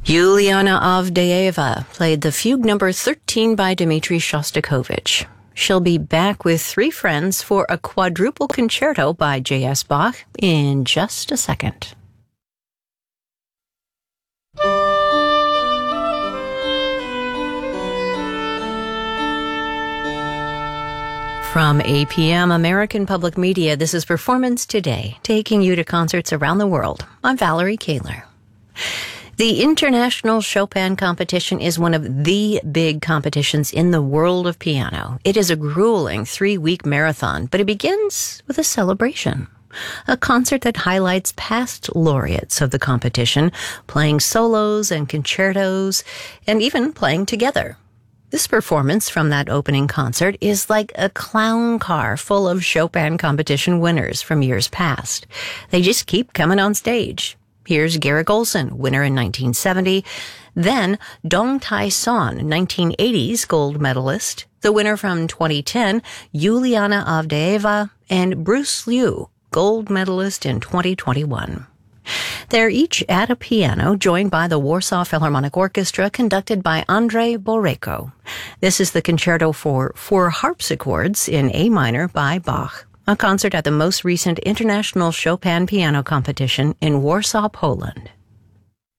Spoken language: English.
Juliana Avdeeva played the Fugue number 13 by Dmitri Shostakovich. She'll be back with three friends for a quadruple concerto by J.S. Bach in just a second. From APM American Public Media, this is Performance Today, taking you to concerts around the world. I'm Valerie Kaler. The International Chopin Competition is one of the big competitions in the world of piano. It is a grueling 3-week marathon, but it begins with a celebration. A concert that highlights past laureates of the competition, playing solos and concertos, and even playing together. This performance from that opening concert is like a clown car full of Chopin competition winners from years past. They just keep coming on stage. Here's Garrick Olson, winner in 1970. Then Dong Tai-son, 1980's gold medalist. The winner from 2010, Juliana Avdeeva, and Bruce Liu, gold medalist in 2021. They're each at a piano, joined by the Warsaw Philharmonic Orchestra, conducted by Andrei Boreyko. This is the concerto for 4 harpsichords in A minor by Bach, a concert at the most recent International Chopin Piano Competition in Warsaw, Poland.